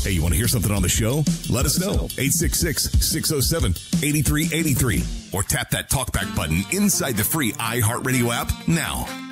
Hey, you want to hear something on the show? Let us know. 866-607-8383. Or tap that talkback button inside the free iHeartRadio app now.